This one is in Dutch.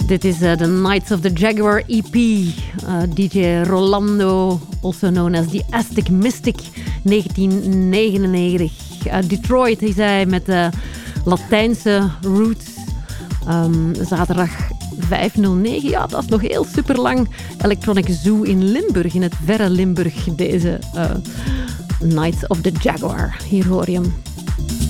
Dit is The Knights of the Jaguar EP. DJ Rolando, also known as the Aztec Mystic, 1999. Detroit is hij met Latijnse roots. Zaterdag 509, ja, dat is nog heel super lang. Electronic Zoo in Limburg, in het verre Limburg. Deze Knights of the Jaguar. Hier hoor je hem.